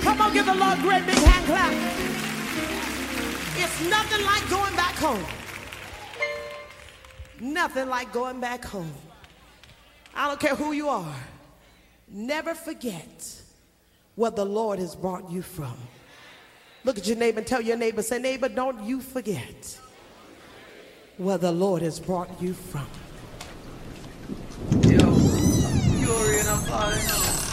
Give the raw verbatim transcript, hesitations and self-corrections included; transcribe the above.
Come on, give the Lord a great big hand clap. It's nothing like going back home. Nothing like going back home. I don't care who you are. Never forget where the Lord has brought you from. Look at your neighbor and tell your neighbor, say, neighbor, don't you forget where the Lord has brought you from. Yo, you already know.